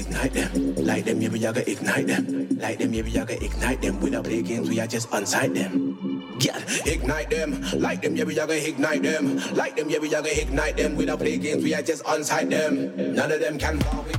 ignite them. Like them, yeah, we gotta ignite them. Like them, yeah, we gotta ignite them. We don't play games, we are just unsight them. Yeah, ignite them. Like them, yeah, we gotta ignite them. Like them, yeah, we gotta ignite them. We don't play games, we are just unsight them. None of them can bar with